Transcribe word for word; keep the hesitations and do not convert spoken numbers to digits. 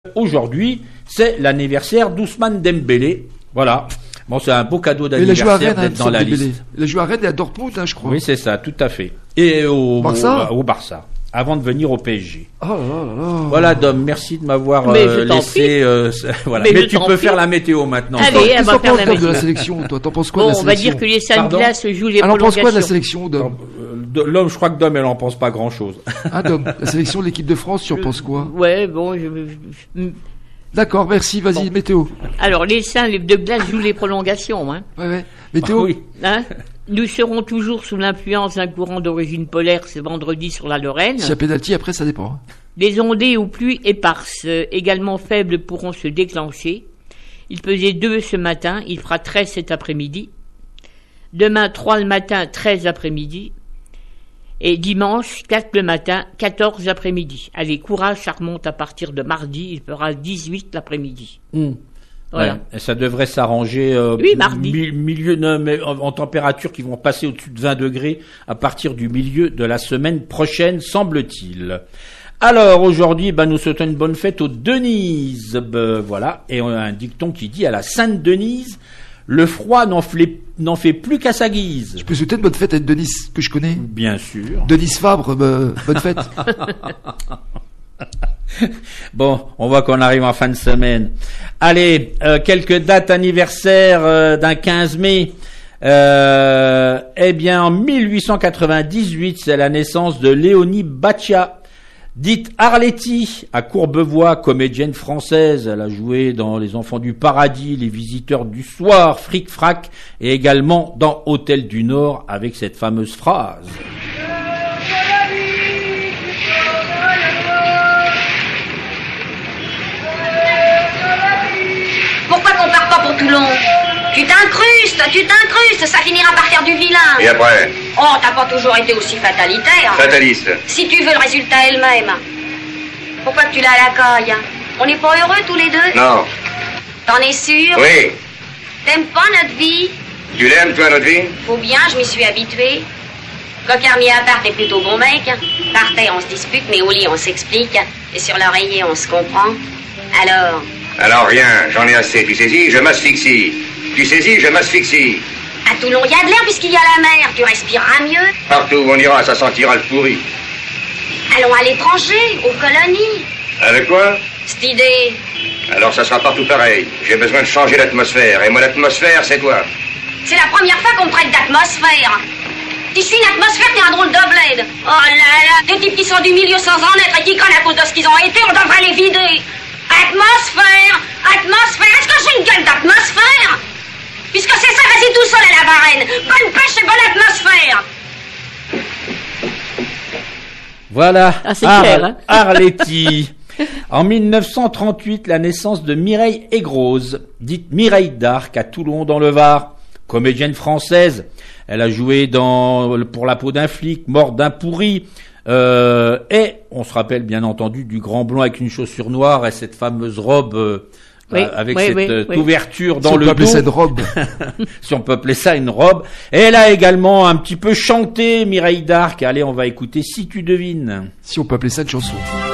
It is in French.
Aujourd'hui, c'est l'anniversaire d'Ousmane Dembélé. Voilà. Bon, c'est un beau cadeau d'anniversaire d'être hein, dans la Dembélé. liste. Il a joué à Rennes et à Dortmund, hein, je crois. Oui, c'est ça, tout à fait. Et au Barça, au, au Barça avant de venir au P S G. Oh là là là. Voilà, Dom, merci de m'avoir euh, laissé. Euh, voilà. Mais, Mais tu peux prie. faire la météo maintenant. Allez, on va faire la météo. De la sélection, toi, t'en penses quoi bon, de la sélection? On va dire que les Saint-Glace jouent les Alors, prolongations. pense quoi de la sélection, Dom? L'homme, je crois que Dom, elle en pense pas grand-chose. Ah, Dom, la sélection de l'équipe de France, tu en penses quoi? Ouais, bon, je... je... D'accord, merci, vas-y, bon. Météo. Alors, les Saints de Glace jouent les prolongations, hein. Ouais, ouais. Météo. Ah, oui. Hein? Nous serons toujours sous l'influence d'un courant d'origine polaire ce vendredi sur la Lorraine. Si y a pénalty, après, ça dépend. Des ondées ou pluies éparses, également faibles, pourront se déclencher. Il pesait deux ce matin, il fera treize cet après-midi. Demain, trois le matin, treize l'après-midi. Et dimanche, quatre le matin, quatorze l'après-midi. Allez, courage, ça remonte à partir de mardi, il fera dix-huit l'après-midi. Mmh. Voilà. Ouais, et ça devrait s'arranger euh, oui, mardi. Mi- milieu non, mais en, en température qui vont passer au-dessus de vingt degrés à partir du milieu de la semaine prochaine, semble-t-il. Alors aujourd'hui, ben, nous souhaitons une bonne fête aux Denises, ben, voilà, et on a un dicton qui dit à la Sainte Denise, le froid n'en fait, n'en fait plus qu'à sa guise. Je peux souhaiter une bonne fête à une Denise que je connais. Bien sûr. Denise Fabre, ben, bonne fête. Bon, on voit qu'on arrive en fin de semaine. Allez, euh, quelques dates anniversaires euh, d'un quinze mai. Euh, eh bien, en mille huit cent quatre-vingt-dix-huit, c'est la naissance de Léonie Battia, dite Arletty, à Courbevoie, comédienne française. Elle a joué dans Les Enfants du Paradis, Les Visiteurs du Soir, Fric Frac, et également dans Hôtel du Nord, avec cette fameuse phrase. Pourquoi qu'on part pas pour Toulon? Tu t'incrustes, tu t'incrustes, ça finira par faire du vilain. Et après? Oh, t'as pas toujours été aussi fatalitaire. Fataliste. Si tu veux le résultat elle-même. Pourquoi que tu l'as à la caille? On n'est pas heureux tous les deux? Non. T'en es sûr? Oui. T'aimes pas notre vie? Tu l'aimes, toi, notre vie? Faut bien, je m'y suis habituée. Coquard mis à part, t'es plutôt bon mec. Par terre, on se dispute, mais au lit, on s'explique. Et sur l'oreiller, on se comprend. Alors... Alors rien, j'en ai assez, tu saisis, je m'asphyxie. Tu saisis, je m'asphyxie. À Toulon, il y a de l'air puisqu'il y a la mer, tu respireras mieux. Partout où on ira, ça sentira le pourri. Allons à l'étranger, aux colonies. Avec quoi? Cette idée. Alors ça sera partout pareil. J'ai besoin de changer l'atmosphère, et moi l'atmosphère, c'est toi. C'est la première fois qu'on me traite d'atmosphère. Tu suis une atmosphère, t'es un drôle de bled. Oh là là, des types qui sont du milieu sans en être et qui craignent à cause de ce qu'ils ont été, on devrait les vider. Atmosphère, atmosphère, est-ce que j'ai une gueule d'atmosphère? Puisque c'est ça, vas-y tout seul à la Varenne. Bonne pêche et bonne atmosphère. Voilà, ah, c'est Ar- clair, hein. Arletty. En mille neuf cent trente-huit, la naissance de Mireille Aigrose, dite Mireille d'Arc, à Toulon dans le Var. Comédienne française, elle a joué dans Pour la peau d'un flic, Mort d'un pourri. Euh, et on se rappelle bien entendu du grand blond avec une chaussure noire et cette fameuse robe euh, oui, avec oui, cette oui, euh, oui. ouverture dans si le on peut appeler dos. ça une robe. Si on peut appeler ça une robe. Et elle a également un petit peu chanté Mireille d'Arc. Allez, on va écouter Si tu devines. Si on peut appeler ça une chanson.